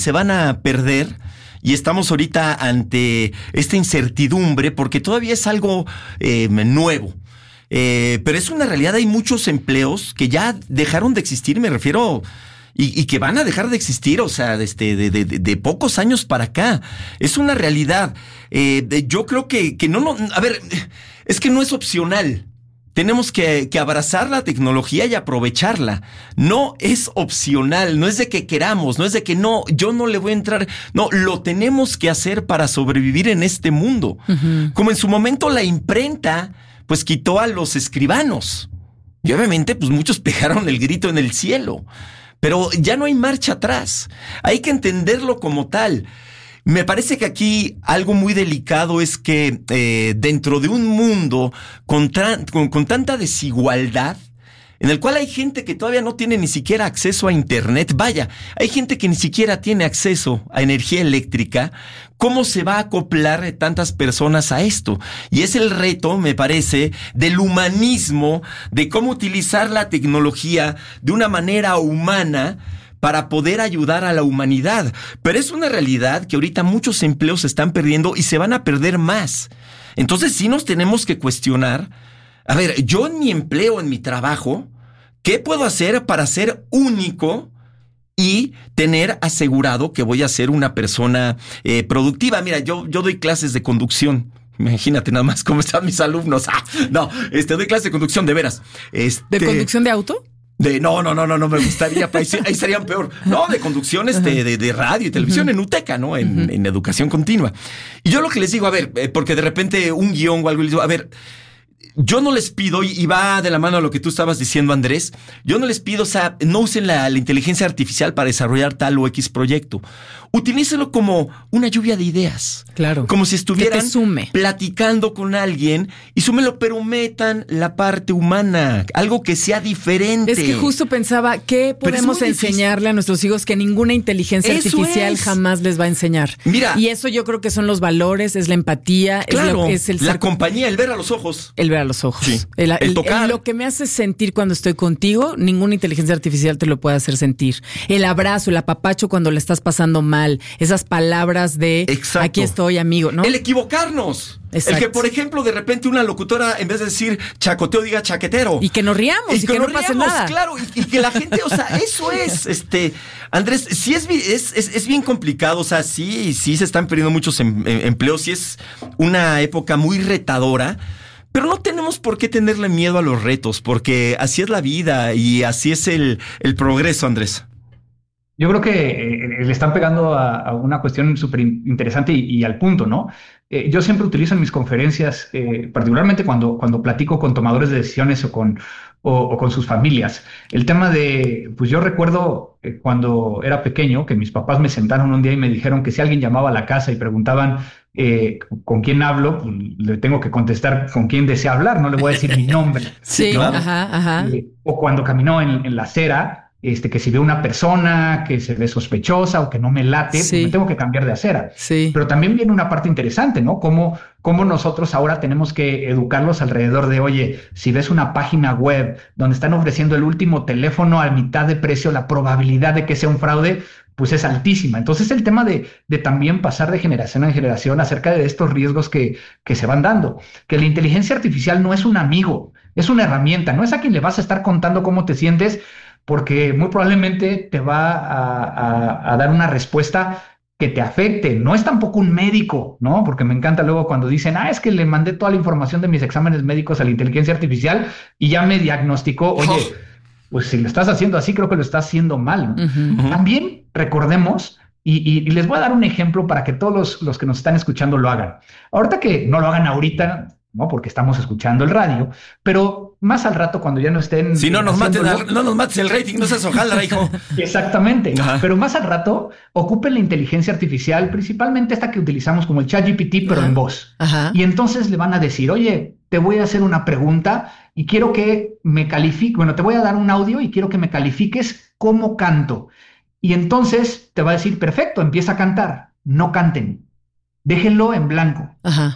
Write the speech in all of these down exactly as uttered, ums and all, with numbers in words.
se van a perder y estamos ahorita ante esta incertidumbre porque todavía es algo eh, nuevo. Eh, pero es una realidad, hay muchos empleos que ya dejaron de existir, me refiero, y, y que van a dejar de existir, o sea, este, de, de, de, de pocos años para acá. Es una realidad. Eh, de, yo creo que, que no, no, a ver, es que no es opcional. Tenemos que, que abrazar la tecnología y aprovecharla. No es opcional, no es de que queramos, no es de que no, yo no le voy a entrar. No, lo tenemos que hacer para sobrevivir en este mundo. Uh-huh. Como en su momento la imprenta, pues quitó a los escribanos. Y obviamente, pues muchos pegaron el grito en el cielo. Pero ya no hay marcha atrás. Hay que entenderlo como tal. Me parece que aquí algo muy delicado es que eh, dentro de un mundo con, tra- con, con tanta desigualdad, en el cual hay gente que todavía no tiene ni siquiera acceso a internet, vaya, hay gente que ni siquiera tiene acceso a energía eléctrica, ¿cómo se va a acoplar tantas personas a esto? Y es el reto, me parece, del humanismo, de cómo utilizar la tecnología de una manera humana para poder ayudar a la humanidad. Pero es una realidad que ahorita muchos empleos se están perdiendo y se van a perder más. Entonces sí nos tenemos que cuestionar, a ver, yo en mi empleo, en mi trabajo, ¿qué puedo hacer para ser único y tener asegurado que voy a ser una persona eh, productiva? Mira, yo, yo doy clases de conducción. Imagínate nada más cómo están mis alumnos. Ah, no, este, doy clases de conducción, de veras. Este, ¿De conducción de auto? De, no, no, no, no, no me gustaría, ahí, ahí serían peor. No, de conducción este, de, de radio y televisión, uh-huh. en UTECA, ¿no? En, uh-huh. en educación continua. Y yo lo que les digo, a ver, eh, porque de repente un guión o algo, les digo, a ver, yo no les pido, y va de la mano a lo que tú estabas diciendo, Andrés, yo no les pido, o sea, no usen la, la inteligencia artificial para desarrollar tal o X proyecto. Utilícenlo como una lluvia de ideas. Claro. Como si estuvieran sume. platicando con alguien y súmelo, pero metan la parte humana, algo que sea diferente. Es que justo pensaba, ¿qué podemos enseñarle a nuestros hijos que ninguna inteligencia eso artificial es. jamás les va a enseñar? Mira. Y eso yo creo que son los valores, es la empatía. Claro, es, lo, es el la ser... compañía, el ver a los ojos. El ver a los ojos. Sí. El, el, el tocar. El, lo que me hace sentir cuando estoy contigo, ninguna inteligencia artificial te lo puede hacer sentir. El abrazo, el apapacho cuando le estás pasando mal. Esas palabras de Exacto. aquí estoy, amigo, ¿no? El equivocarnos. Exacto. El que, por ejemplo, de repente una locutora, en vez de decir chacoteo, diga chaquetero. Y que nos riamos y, y que, que no pase nada. Claro, y, y que la gente, o sea, eso es, este, Andrés, sí es, es, es, es bien complicado, o sea, sí, sí se están perdiendo muchos em, em, empleos, sí es una época muy retadora. Pero no tenemos por qué tenerle miedo a los retos, porque así es la vida y así es el, el progreso, Andrés. Yo creo que eh, le están pegando a, a una cuestión súper interesante y, y al punto, ¿no? Eh, yo siempre utilizo en mis conferencias, eh, particularmente cuando, cuando platico con tomadores de decisiones o con, o, o con sus familias, el tema de, pues yo recuerdo eh, cuando era pequeño que mis papás me sentaron un día y me dijeron que si alguien llamaba a la casa y preguntaban eh, con quién hablo, pues le tengo que contestar con quién desea hablar, no le voy a decir mi nombre. Sí, ¿no? ajá, ajá. Eh, o cuando caminó en, en la acera, Este, que si veo una persona que se ve sospechosa o que no me late, sí. pues me tengo que cambiar de acera. Sí. Pero también viene una parte interesante, ¿no? Cómo, cómo nosotros ahora tenemos que educarlos alrededor de, oye, si ves una página web donde están ofreciendo el último teléfono a mitad de precio, la probabilidad de que sea un fraude, pues es altísima. Entonces el tema de, de también pasar de generación en generación acerca de estos riesgos que, que se van dando. Que la inteligencia artificial no es un amigo, es una herramienta, no es a quien le vas a estar contando cómo te sientes, porque muy probablemente te va a, a, a dar una respuesta que te afecte. No es tampoco un médico, ¿no? Porque me encanta luego cuando dicen, ah, es que le mandé toda la información de mis exámenes médicos a la inteligencia artificial y ya me diagnosticó. Oye, oh. pues si lo estás haciendo así, creo que lo estás haciendo mal, ¿no? Uh-huh. También recordemos, y, y, y les voy a dar un ejemplo para que todos los, los que nos están escuchando lo hagan. Ahorita que no lo hagan ahorita, ¿no? Porque estamos escuchando el radio, pero más al rato cuando ya no estén... Si no nos maten, no nos mates el rating, no seas ojalá, hijo. Exactamente. Ajá. Pero más al rato ocupen la inteligencia artificial, principalmente esta que utilizamos como el ChatGPT, pero Ajá. en voz. Ajá. Y entonces le van a decir, oye, te voy a hacer una pregunta y quiero que me califique, bueno, te voy a dar un audio y quiero que me califiques cómo canto. Y entonces te va a decir, perfecto, empieza a cantar. No canten. Déjenlo en blanco. Ajá.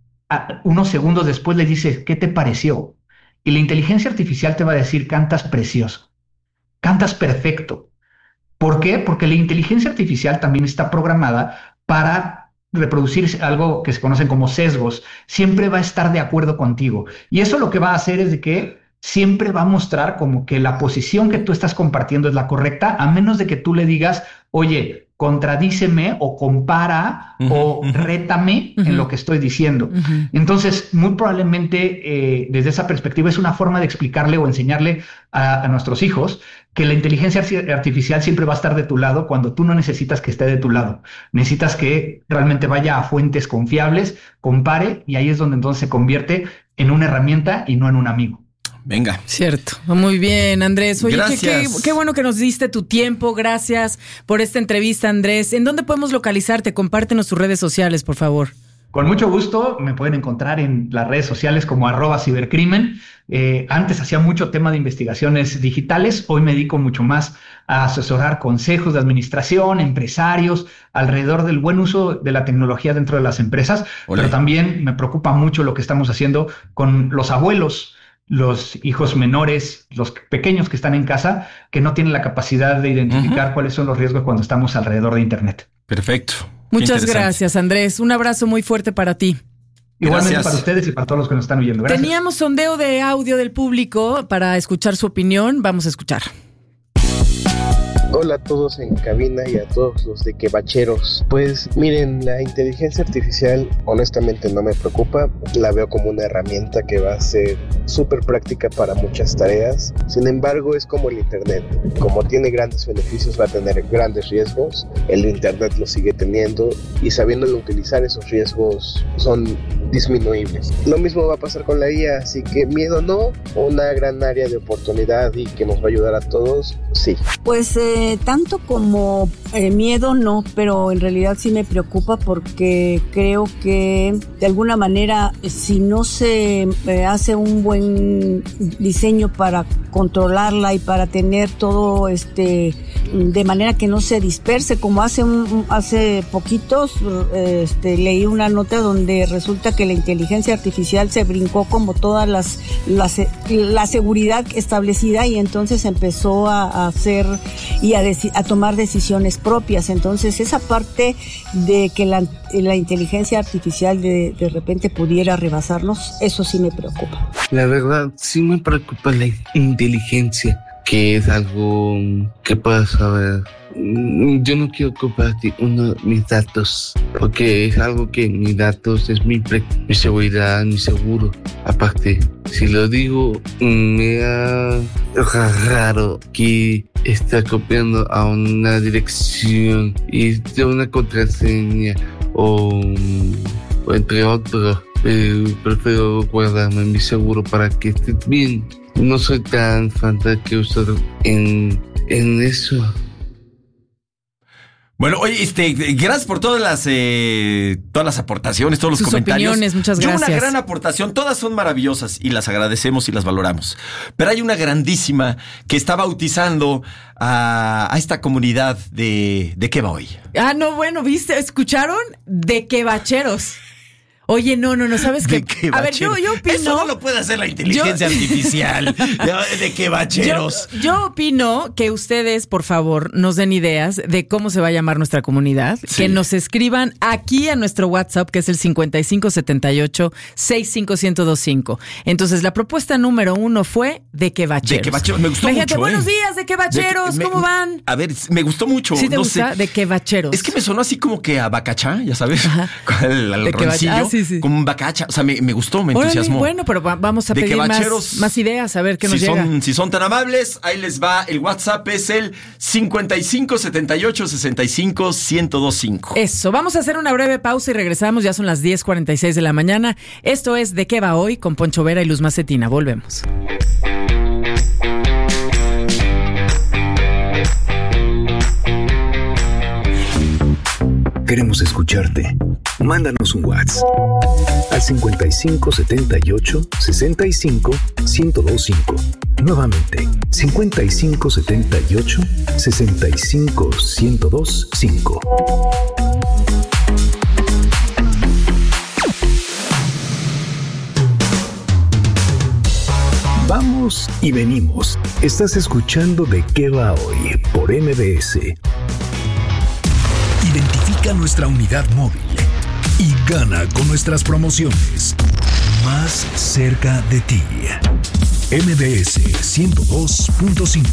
Unos segundos después le dices, ¿qué te pareció? Y la inteligencia artificial te va a decir, cantas precioso, cantas perfecto, ¿Por qué? Porque la inteligencia artificial también está programada para reproducir algo que se conocen como sesgos. Siempre va a estar de acuerdo contigo. Y eso lo que va a hacer es de que siempre va a mostrar como que la posición que tú estás compartiendo es la correcta, a menos de que tú le digas, oye, contradíceme o compara uh-huh, o uh-huh. rétame uh-huh. en lo que estoy diciendo. Uh-huh. Entonces, muy probablemente eh, desde esa perspectiva es una forma de explicarle o enseñarle a, a nuestros hijos que la inteligencia artificial siempre va a estar de tu lado cuando tú no necesitas que esté de tu lado. Necesitas que realmente vaya a fuentes confiables, compare, y ahí es donde entonces se convierte en una herramienta y no en un amigo. Venga. Cierto. Muy bien, Andrés. Oye, qué, qué, qué bueno que nos diste tu tiempo. Gracias por esta entrevista, Andrés. ¿En dónde podemos localizarte? Compártenos tus redes sociales, por favor. Con mucho gusto. Me pueden encontrar en las redes sociales como arroba cibercrimen. Eh, antes hacía mucho tema de investigaciones digitales. Hoy me dedico mucho más a asesorar consejos de administración, empresarios, alrededor del buen uso de la tecnología dentro de las empresas. Olé. Pero también me preocupa mucho lo que estamos haciendo con los abuelos, los hijos menores, los pequeños que están en casa, que no tienen la capacidad de identificar uh-huh. cuáles son los riesgos cuando estamos alrededor de Internet. Perfecto. Muchas gracias, Andrés. Un abrazo muy fuerte para ti. Igualmente Gracias. Para ustedes y para todos los que nos están oyendo. Gracias. Teníamos sondeo de audio del público para escuchar su opinión. Vamos a escuchar. Hola a todos en cabina y a todos los de quebacheros. Pues miren, la inteligencia artificial honestamente no me preocupa. La veo como una herramienta que va a ser súper práctica para muchas tareas. Sin embargo, es como el internet. Como tiene grandes beneficios, va a tener grandes riesgos. El internet lo sigue teniendo y sabiéndolo utilizar, esos riesgos son disminuibles. Lo mismo va a pasar con la I A, así que miedo no, una gran área de oportunidad y que nos va a ayudar a todos, sí. Pues eh, tanto como eh, miedo no, pero en realidad sí me preocupa porque creo que de alguna manera si no se eh, hace un buen diseño para controlarla y para tener todo este de manera que no se disperse, como hace un, hace poquitos este, leí una nota donde resulta que la inteligencia artificial se brincó como todas las, las la seguridad establecida y entonces empezó a, a hacer y a, deci- a tomar decisiones propias. Entonces esa parte de que la, la inteligencia artificial de, de repente pudiera rebasarnos, eso sí me preocupa. La verdad sí me preocupa la inteligencia, que es algo que puedas saber. Yo no quiero compartir uno de mis datos, porque es algo que mis datos es mi, pre- mi seguridad, mi seguro. Aparte, si lo digo, me da raro que está copiando a una dirección y de una contraseña o, o entre otros. Pero prefiero guardarme mi seguro para que esté bien. No soy tan fan de que usar en, en eso. Bueno, oye, este, gracias por todas las eh, todas las aportaciones, todos los Sus comentarios. Opiniones, muchas Yo gracias. una gran aportación, todas son maravillosas y las agradecemos y las valoramos. Pero hay una grandísima que está bautizando a, a esta comunidad de ¿de qué va hoy? Ah, no, bueno, ¿viste? ¿Escucharon? De quebacheros. Oye, no, no, no, ¿sabes qué? qué A ver, yo, yo opino... Eso no lo puede hacer la inteligencia yo, artificial. ¿De qué bacheros? Yo, yo opino que ustedes, por favor, nos den ideas de cómo se va a llamar nuestra comunidad. Sí. Que nos escriban aquí a nuestro WhatsApp, que es el cincuenta y cinco setenta y ocho sesenta y cinco ciento veinticinco. Entonces, la propuesta número uno fue de qué bacheros. De qué bacheros, me gustó Imagínate, mucho. Buenos eh. días, de qué bacheros, ¿cómo me, van? A ver, me gustó mucho. ¿Sí te no gusta? Sé. De qué bacheros. Es que me sonó así como que a bacachá, ya sabes. Ajá. Con el, el roncillo. Ah, sí, sí. Como un bacacha. O sea, me, me gustó, me Órale, entusiasmó. Bueno, pero vamos a de pedir más, más ideas, a ver qué si nos son, llega. Si son tan amables, ahí les va. El WhatsApp es el cincuenta y cinco setenta y ocho sesenta y cinco ciento veinticinco. Eso, vamos a hacer una breve pausa y regresamos. Ya son las diez cuarenta y seis de la mañana. Esto es ¿De qué va hoy? Con Poncho Vera y Luz Macetina. Volvemos. Queremos escucharte. Mándanos un WhatsApp al cincuenta y cinco setenta y ocho sesenta y cinco ciento veinticinco. Nuevamente, cincuenta y cinco setenta y ocho sesenta y cinco ciento veinticinco. Vamos Vamos y venimos. Estás escuchando De Qué Va Hoy por M B S. Identifica nuestra unidad móvil y gana con nuestras promociones. Más cerca de ti. M B S ciento dos punto cinco.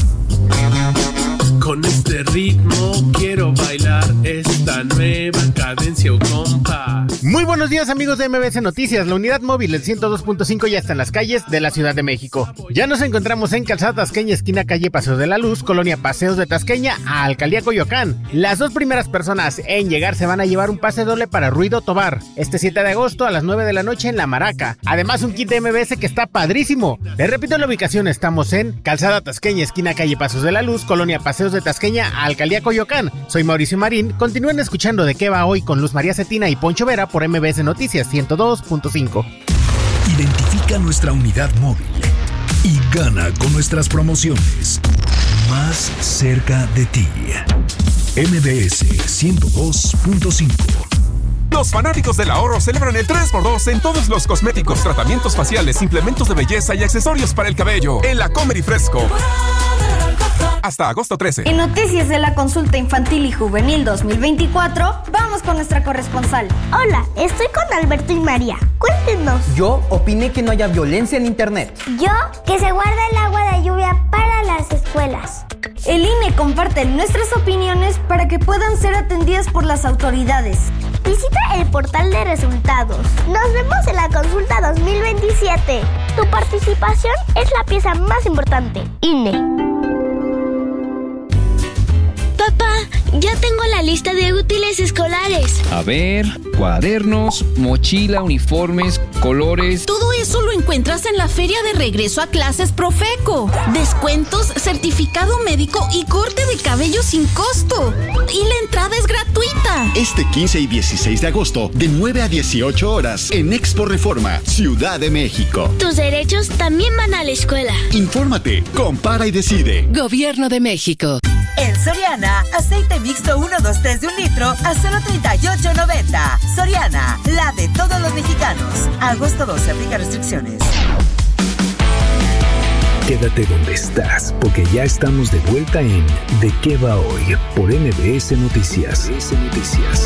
Con este ritmo quiero bailar esta nueva cadencia o compás. Muy buenos días, amigos de M B S Noticias. La unidad móvil del ciento dos punto cinco ya está en las calles de la Ciudad de México. Ya nos encontramos en Calzada Tasqueña, esquina calle Paseos de la Luz, colonia Paseos de Tasqueña, a Alcaldía Coyoacán. Las dos primeras personas en llegar se van a llevar un pase doble para Ruido Tobar, este siete de agosto a las nueve de la noche en La Maraca. Además, un kit de M B S que está padrísimo. Les repito la ubicación, estamos en Calzada Tasqueña, esquina calle Paseos de la Luz, colonia Paseos de Tasqueña, a Alcaldía Coyoacán. Soy Mauricio Marín. Continúen escuchando De Qué Va Hoy con Luz María Cetina y Poncho Vera por M B S Noticias ciento dos punto cinco. Identifica nuestra unidad móvil y gana con nuestras promociones. Más cerca de ti. M B S ciento dos punto cinco. Los fanáticos del ahorro celebran el tres por dos en todos los cosméticos, tratamientos faciales, implementos de belleza y accesorios para el cabello en la Comer y Fresco. Hasta agosto trece. En noticias de la consulta infantil y juvenil dos mil veinticuatro, vamos con nuestra corresponsal. Hola, estoy con Alberto y María. Cuéntenos. Yo opiné que no haya violencia en internet. Yo, que se guarda el agua de lluvia para las escuelas. El I N E comparte nuestras opiniones para que puedan ser atendidas por las autoridades. Visita el portal de resultados. Nos vemos en la consulta dos mil veintisiete. Tu participación es la pieza más importante. I N E. Papá, ya tengo la lista de útiles escolares. A ver, cuadernos, mochila, uniformes, colores. Todo eso lo encuentras en la feria de regreso a clases Profeco. Descuentos, certificado médico y corte de cabello sin costo. Y la entrada es gratuita. Este quince y dieciséis de agosto, de nueve a dieciocho horas, en Expo Reforma, Ciudad de México. Tus derechos también van a la escuela. Infórmate, compara y decide. Gobierno de México. En Soriana, aceite mixto uno, dos, tres de un litro a solo treinta y ocho noventa. Soriana, la de todos los mexicanos. Agosto doce, aplica restricciones. Quédate donde estás, porque ya estamos de vuelta en De Qué Va Hoy por M B S Noticias. M B S Noticias.